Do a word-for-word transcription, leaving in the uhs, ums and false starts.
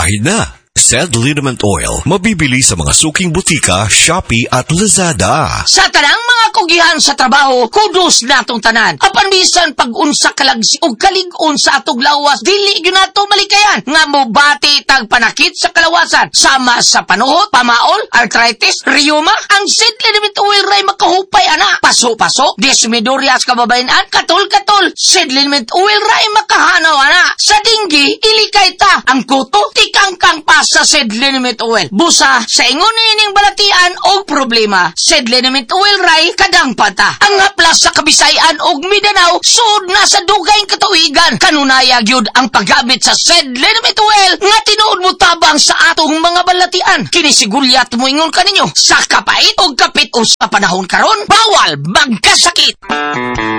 Kahit na, Sed Liniment Oil, mabibili sa mga suking butika, Shopee at Lazada. Sa tanang mga kugihan sa trabaho, kudos natong tanan. Apan bisan pag-unsa kalagsi o kalig-on sa atog lawas, dili gyud nato malikayan nga mobati tag panakit sa kalawasan. Sama sa panuhot, pamaol, arthritis, rheuma, ang Sed Liniment Oil ray makahupay ana. Paso-paso, desmidorias kababayan-an, katol-katol, Sed Liniment Oil ray makahanaw ana. Sa dinggi, ilikay ta. Ang kuto, tikangkang pa sa Sed Liniment Oil. Busa sa ingon ining balatian og problema, Sed Liniment Oil ray kadang pata. Ang haplas sa Kabisayan og Mindanao sud na sa dugay katuigan. Kanunaya gyud ang paggamit sa Sed Liniment Oil nga tinuod mo tabang sa atong mga balatian. Kini sigulyat mo ingon kaninyo sa kapait og kapit o sa panahon karon, bawal magkasakit.